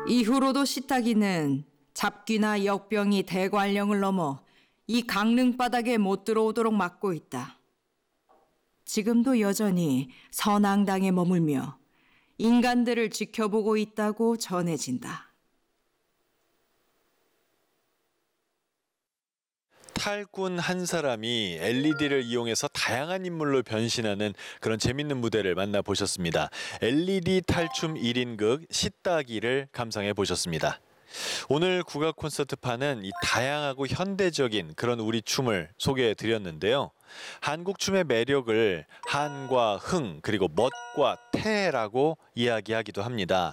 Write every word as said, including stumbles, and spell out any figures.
이후로도 시타기는 잡귀나 역병이 대관령을 넘어 이 강릉 바닥에 못 들어오도록 막고 있다. 지금도 여전히 선앙당에 머물며 인간들을 지켜보고 있다고 전해진다. 탈군 한 사람이 엘이디를 이용해서 다양한 인물로 변신하는 그런 재밌는 무대를 만나보셨습니다. 엘이디 탈춤 일 인극 시따기를 감상해 보셨습니다. 오늘 국악 콘서트판은 이 다양하고 현대적인 그런 우리 춤을 소개해 드렸는데요. 한국 춤의 매력을 한과 흥 그리고 멋과 태라고 이야기하기도 합니다.